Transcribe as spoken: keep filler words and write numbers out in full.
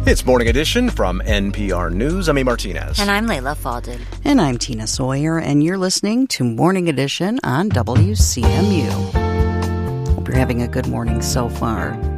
It's Morning Edition from N P R News. I'm A. Martinez. And I'm Layla Faldin. And I'm Tina Sawyer, and you're listening to Morning Edition on W C M U. Hope you're having a good morning so far.